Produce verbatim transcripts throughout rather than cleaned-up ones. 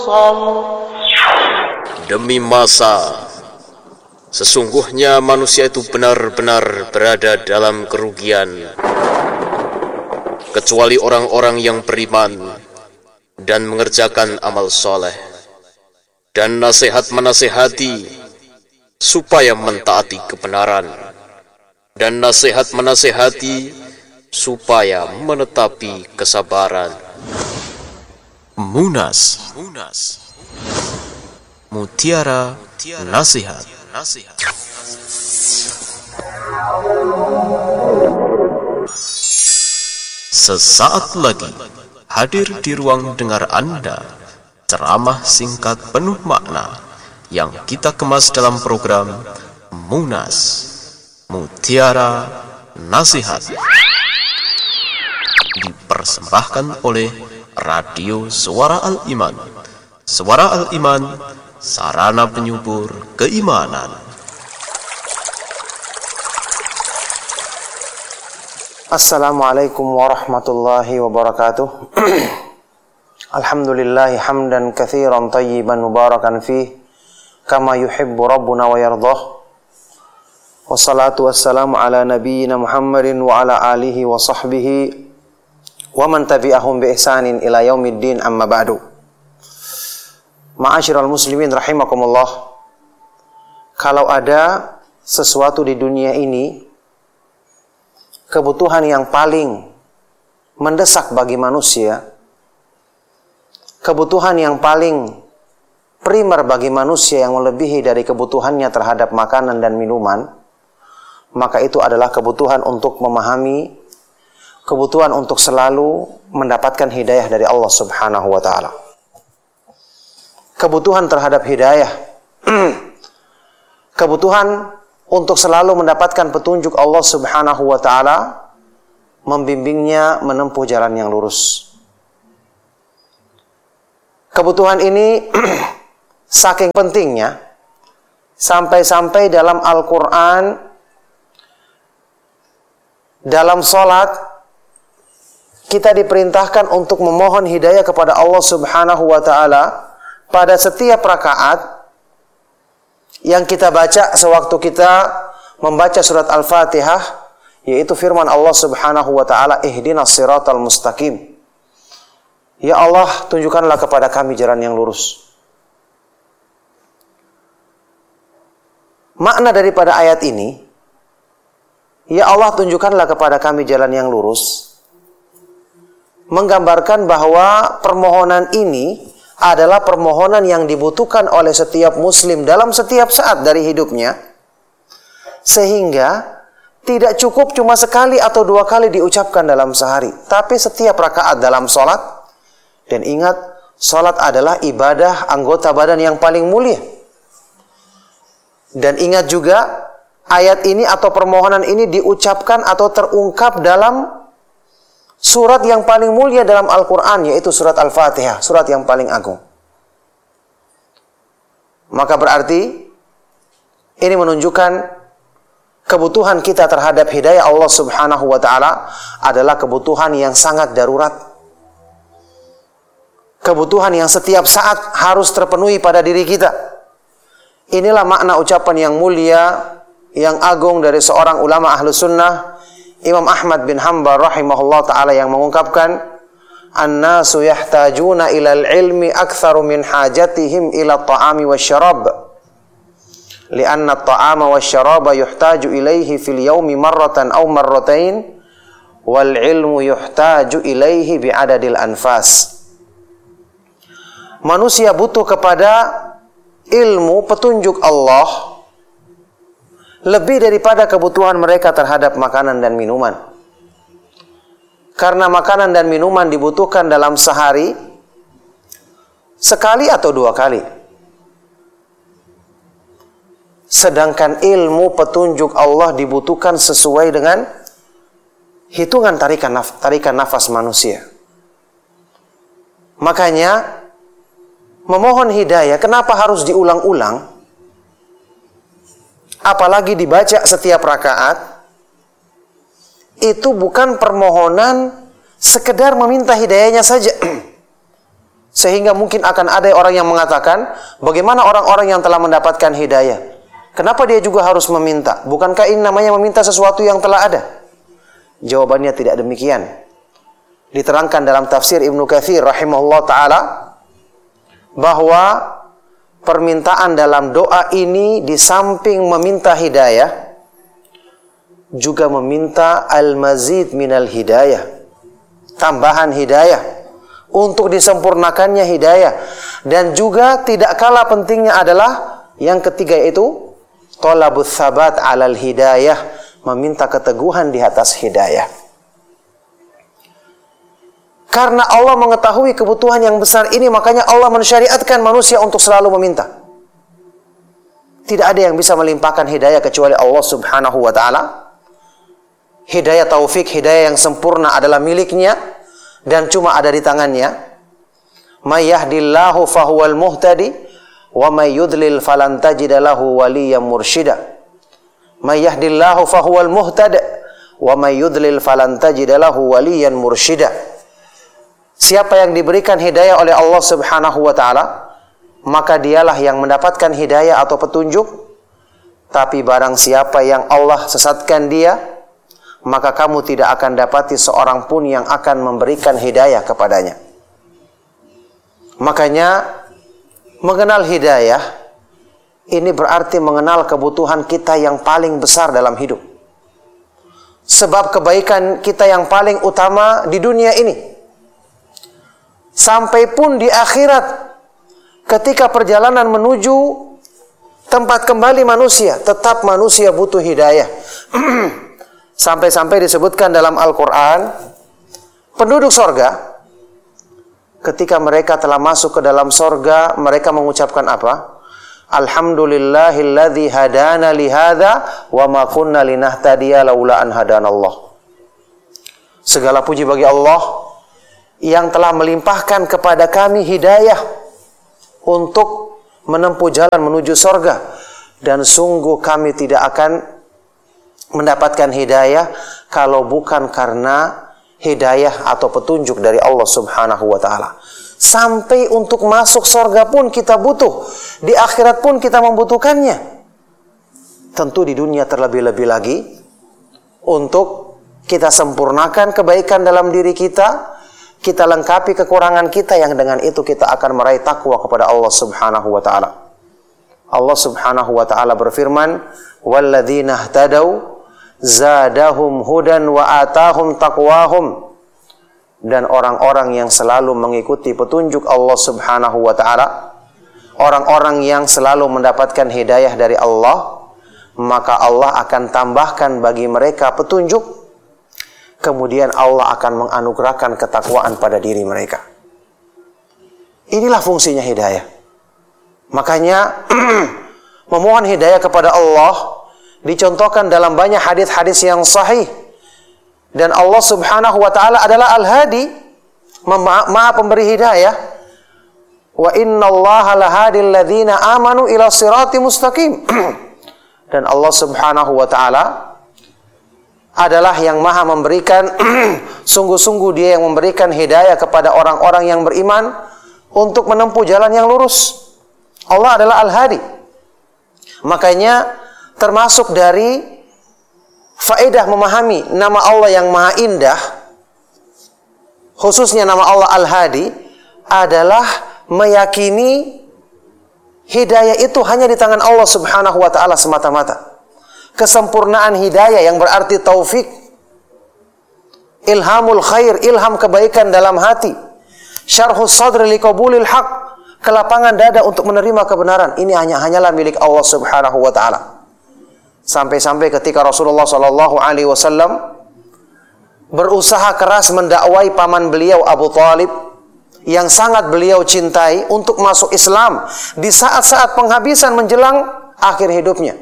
Demi masa, sesungguhnya manusia itu benar-benar berada dalam kerugian, kecuali orang-orang yang beriman dan mengerjakan amal soleh, dan nasihat menasihati supaya mentaati kebenaran, dan nasihat menasihati supaya menetapi kesabaran. Munas, Munas. Mutiara Nasihat. Sesaat lagi hadir di ruang dengar Anda ceramah singkat penuh makna yang kita kemas dalam program Munas, Mutiara Nasihat, dipersembahkan oleh Radio Suara Al-Iman. Suara Al-Iman, sarana penyubur keimanan. Assalamualaikum warahmatullahi wabarakatuh. Alhamdulillahi hamdan katsiran tayyiban mubarakan fih kama yuhibbu rabbuna wa yardah. Wassalatu wassalamu ala nabiyyina Muhammadin wa ala alihi wa sahbihi wa man tabi'ahum bi ihsanin ila yaumiddin, amma ba'du. Ma'asyiral muslimin rahimakumullah. Kalau ada sesuatu di dunia ini, kebutuhan yang paling mendesak bagi manusia, kebutuhan yang paling primer bagi manusia yang melebihi dari kebutuhannya terhadap makanan dan minuman, maka itu adalah kebutuhan untuk memahami, kebutuhan untuk selalu mendapatkan hidayah dari Allah Subhanahu wa ta'ala. Kebutuhan terhadap hidayah, kebutuhan untuk selalu mendapatkan petunjuk Allah Subhanahu wa ta'ala, membimbingnya menempuh jalan yang lurus. Kebutuhan ini saking pentingnya, sampai-sampai dalam Al-Quran, dalam sholat, kita diperintahkan untuk memohon hidayah kepada Allah Subhanahu wa ta'ala pada setiap rakaat yang kita baca sewaktu kita membaca surat Al-Fatihah, yaitu firman Allah Subhanahu wa ta'ala, ihdinas siratal mustaqim. Ya Allah, tunjukkanlah kepada kami jalan yang lurus. Makna daripada ayat ini, ya Allah, tunjukkanlah kepada kami jalan yang lurus, menggambarkan bahwa permohonan ini adalah permohonan yang dibutuhkan oleh setiap muslim dalam setiap saat dari hidupnya, sehingga tidak cukup cuma sekali atau dua kali diucapkan dalam sehari, tapi setiap rakaat dalam sholat. Dan ingat, sholat adalah ibadah anggota badan yang paling mulia. Dan ingat juga, ayat ini atau permohonan ini diucapkan atau terungkap dalam surat yang paling mulia dalam Al-Quran, yaitu surat Al-Fatihah, surat yang paling agung. Maka berarti ini menunjukkan kebutuhan kita terhadap hidayah Allah Subhanahu wa ta'ala adalah kebutuhan yang sangat darurat. Kebutuhan yang setiap saat harus terpenuhi pada diri kita. Inilah makna ucapan yang mulia, yang agung dari seorang ulama ahlu sunnah, Imam Ahmad bin Hanbal rahimahullah ta'ala, yang mengungkapkan, an-nasu yahtajuna ilal ilmi aktsaru min hajatihim ila ta'ami wasyarab, lianna at-ta'ama wasyaraba yuhtaju ilaihi fil yaumi marratan aw marratain, wal ilmu yuhtaju ilaihi bi'adadil anfas. Manusia butuh kepada ilmu, petunjuk Allah, lebih daripada kebutuhan mereka terhadap makanan dan minuman. Karena makanan dan minuman dibutuhkan dalam sehari sekali atau dua kali. Sedangkan ilmu, petunjuk Allah dibutuhkan sesuai dengan hitungan tarikan, naf- tarikan nafas manusia. Makanya memohon hidayah kenapa harus diulang-ulang? Apalagi dibaca setiap rakaat, itu bukan permohonan sekedar meminta hidayahnya saja. Sehingga mungkin akan ada orang yang mengatakan, bagaimana orang-orang yang telah mendapatkan hidayah? Kenapa dia juga harus meminta? Bukankah ini namanya meminta sesuatu yang telah ada? Jawabannya tidak demikian. Diterangkan dalam tafsir Ibnu Katsir rahimahullah ta'ala, bahwa permintaan dalam doa ini di samping meminta hidayah, juga meminta al-mazid minal hidayah, tambahan hidayah, untuk disempurnakannya hidayah. Dan juga tidak kalah pentingnya adalah yang ketiga, yaitu thalabus sabat alal hidayah, meminta keteguhan di atas hidayah. Karena Allah mengetahui kebutuhan yang besar ini, makanya Allah mensyariatkan manusia untuk selalu meminta. Tidak ada yang bisa melimpahkan hidayah kecuali Allah subhanahu wa ta'ala. Hidayah taufik, hidayah yang sempurna adalah miliknya dan cuma ada di tangannya. May yahdillahu fahuwal muhtadi wa may yudlil falan tajida lahu waliyyan mursyida. May yahdillahu fahuwal muhtadi wa may yudlil falan tajida lahu waliyyan mursyida. Siapa yang diberikan hidayah oleh Allah subhanahu wa ta'ala, maka dialah yang mendapatkan hidayah atau petunjuk. Tapi barang siapa yang Allah sesatkan dia, maka kamu tidak akan dapati seorang pun yang akan memberikan hidayah kepadanya. Makanya mengenal hidayah ini berarti mengenal kebutuhan kita yang paling besar dalam hidup. Sebab kebaikan kita yang paling utama di dunia ini, sampai pun di akhirat, ketika perjalanan menuju tempat kembali manusia, tetap manusia butuh hidayah. Sampai-sampai disebutkan dalam Al-Quran, penduduk sorga, ketika mereka telah masuk ke dalam sorga, mereka mengucapkan apa? Alhamdulillahilladzi hadana lihada wa ma kunna linahtadiya laula an hadanallah. Segala puji bagi Allah yang telah melimpahkan kepada kami hidayah untuk menempuh jalan menuju sorga. Dan sungguh kami tidak akan mendapatkan hidayah kalau bukan karena hidayah atau petunjuk dari Allah subhanahu wa ta'ala. Sampai untuk masuk surga pun kita butuh, di akhirat pun kita membutuhkannya. Tentu di dunia terlebih-lebih lagi, untuk kita sempurnakan kebaikan dalam diri kita, kita lengkapi kekurangan kita, yang dengan itu kita akan meraih takwa kepada Allah subhanahu wa ta'ala. Allah subhanahu wa ta'ala berfirman, walladzina ihtadaw zadahum hudan wa atahum taqwahum. Dan orang-orang yang selalu mengikuti petunjuk Allah subhanahu wa ta'ala, orang-orang yang selalu mendapatkan hidayah dari Allah, maka Allah akan tambahkan bagi mereka petunjuk, kemudian Allah akan menganugerahkan ketakwaan pada diri mereka. Inilah fungsinya hidayah. Makanya memohon hidayah kepada Allah dicontohkan dalam banyak hadis-hadis yang sahih. Dan Allah subhanahu wa ta'ala adalah Al-Hadi, Maha pemberi hidayah. Wa inna allaha lahadil ladzina amanu ila sirati mustaqim. Dan Allah subhanahu wa ta'ala adalah yang maha memberikan, sungguh-sungguh dia yang memberikan hidayah kepada orang-orang yang beriman untuk menempuh jalan yang lurus. Allah adalah Al-Hadi. Makanya termasuk dari faedah memahami nama Allah yang maha indah, khususnya nama Allah Al-Hadi, adalah meyakini hidayah itu hanya di tangan Allah subhanahu wa ta'ala semata-mata. Kesempurnaan hidayah yang berarti taufik, ilhamul khair, ilham kebaikan dalam hati, syarhus sadri liqabulil haq, kelapangan dada untuk menerima kebenaran, ini hanya hanyalah milik Allah subhanahu wa ta'ala. Sampai-sampai ketika Rasulullah sallallahu alaihi wasallam berusaha keras mendakwai paman beliau Abu Thalib yang sangat beliau cintai untuk masuk Islam di saat-saat penghabisan menjelang akhir hidupnya.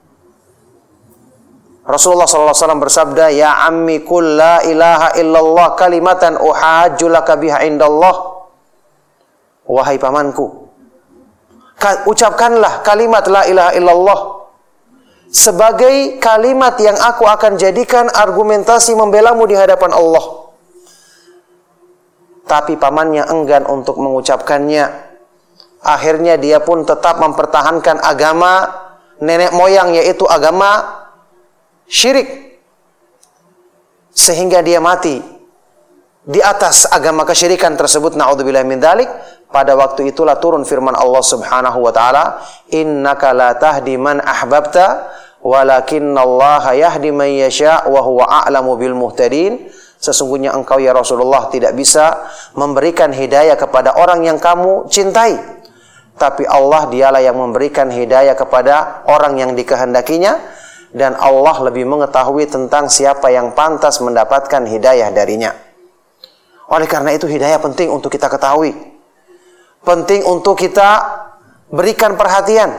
Rasulullah sallallahu alaihi wasallam bersabda, "Ya ammi qul la ilaha illallah kalimatan uhajju laka biha indallah." Wahai pamanku, ucapkanlah kalimat la ilaha illallah sebagai kalimat yang aku akan jadikan argumentasi membelamu di hadapan Allah. tapi pamannya enggan untuk mengucapkannya. Akhirnya dia pun tetap mempertahankan agama nenek moyang, yaitu agama syirik, sehingga dia mati di atas agama kesyirikan tersebut. Na'udzubillah min dzalik. Pada waktu itulah turun firman Allah Subhanahu wa taala, innaka la tahdi man ahbabta walakinnallaha yahdi man yasha wa huwa a'lamu bil muhtadin. Sesungguhnya engkau ya Rasulullah tidak bisa memberikan hidayah kepada orang yang kamu cintai, tapi Allah dialah yang memberikan hidayah kepada orang yang dikehendakinya, dan Allah lebih mengetahui tentang siapa yang pantas mendapatkan hidayah darinya. Oleh karena itu hidayah penting untuk kita ketahui, penting untuk kita berikan perhatian,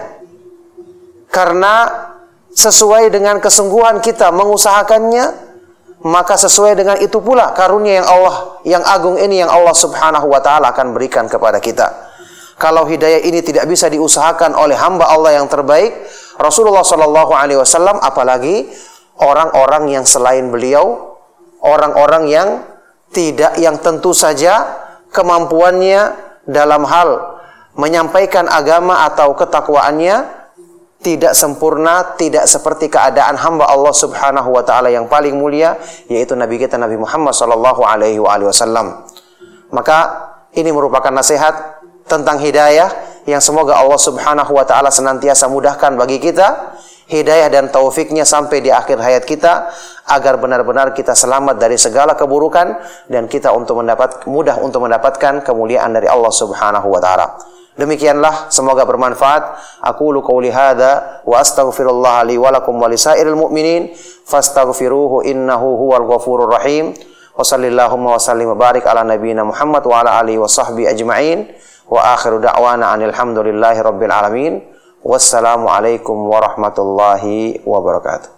karena sesuai dengan kesungguhan kita mengusahakannya, maka sesuai dengan itu pula karunia yang Allah yang agung ini yang Allah Subhanahu wa taala akan berikan kepada kita. Kalau hidayah ini tidak bisa diusahakan oleh hamba Allah yang terbaik, Rasulullah sallallahu alaihi wasallam, apalagi orang-orang yang selain beliau, orang-orang yang tidak yang tentu saja kemampuannya dalam hal menyampaikan agama atau ketakwaannya tidak sempurna, tidak seperti keadaan hamba Allah Subhanahu wa taala yang paling mulia, yaitu Nabi kita Nabi Muhammad sallallahu alaihi wasallam. Maka ini merupakan nasihat tentang hidayah yang semoga Allah Subhanahu wa taala senantiasa mudahkan bagi kita hidayah dan taufiknya sampai di akhir hayat kita, agar benar-benar kita selamat dari segala keburukan dan kita untuk mendapat mudah untuk mendapatkan kemuliaan dari Allah Subhanahu wa taala. Demikianlah, semoga bermanfaat. Aqulu qouli hadza wa astaghfirullah li wa lakum wa lisairil mu'minin fastaghfiruhu innahu huwal ghafurur rahim. Wa sallallahu wa sallim wa barik ala nabiyyina Muhammad wa ala alihi wa sahbihi ajma'in. Wa akhiru da'wana anil hamdulillahi rabbil alamin. Wassalamu alaikum warahmatullahi wabarakatuh.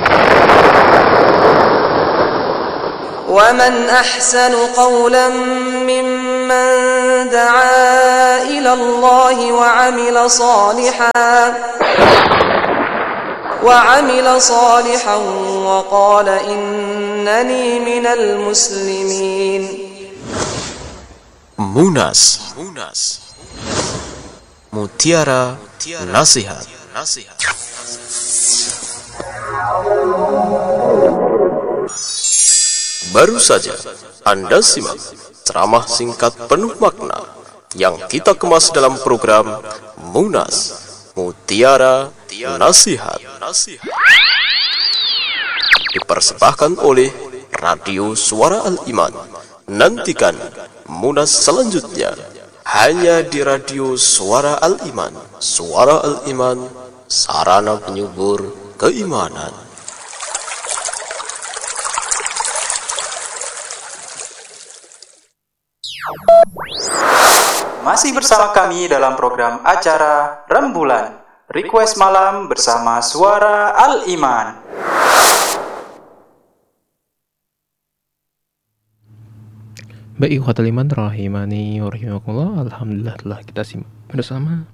Wa man ahsanu qawlan mimman دعا إلى الله وعمل صالحا وعمل صالحا وقال إنني من المسلمين. Munas, Mutiara Nasihat. Baru saja Anda simak ceramah singkat penuh makna yang kita kemas dalam program Munas Mutiara Nasihat, dipersembahkan oleh Radio Suara Al-Iman. Nantikan Munas selanjutnya hanya di Radio Suara Al-Iman. Suara Al-Iman, sarana penyubur keimanan. Masih bersama kami dalam program acara Rembulan Request Malam bersama Suara Al-Iman. Baik, ikhwatul iman rahimani wa rahimakumullah. Alhamdulillah telah kita simak bersama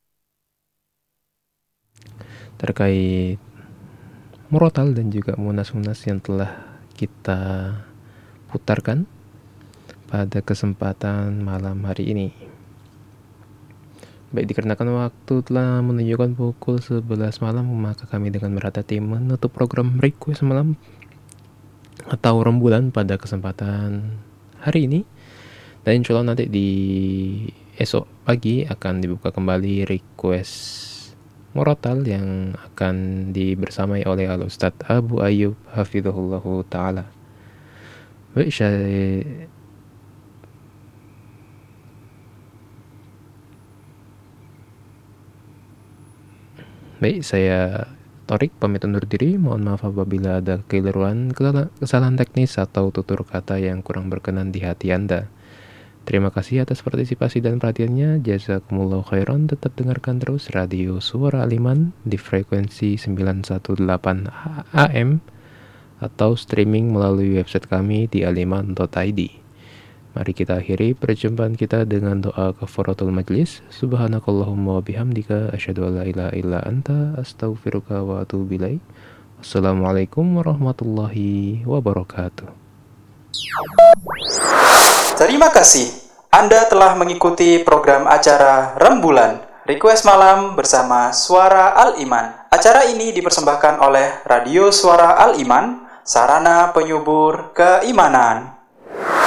terkait murotal dan juga munas-munas yang telah kita putarkan pada kesempatan malam hari ini. Baik, dikarenakan waktu telah menunjukkan pukul sebelas malam, maka kami dengan merata-rata menutup program Request Malam atau Rembulan pada kesempatan hari ini. Dan insya Allah nanti di esok pagi akan dibuka kembali Request Murotal yang akan dibersamai oleh Al-Ustaz Abu Ayyub hafizahullahu ta'ala. Baik, saya Baik, saya Torik pamit undur diri. Mohon maaf apabila ada kekeliruan, kesalahan teknis atau tutur kata yang kurang berkenan di hati Anda. Terima kasih atas partisipasi dan perhatiannya. Jazakumullahu khairan. Tetap dengarkan terus Radio Suara Al-Iman di frekuensi sembilan satu delapan A M atau streaming melalui website kami di aliman dot i d. Mari kita akhiri perjumpaan kita dengan doa kafaratul majlis. Subhanakallahumma wa bihamdika asyhadu an la ilaha illa anta astaghfiruka wa atubu ilaik. Wassalamualaikum warahmatullahi wabarakatuh. Terima kasih. Anda telah mengikuti program acara Rembulan, Request Malam bersama Suara Al-Iman. Acara ini dipersembahkan oleh Radio Suara Al-Iman, sarana penyubur keimanan.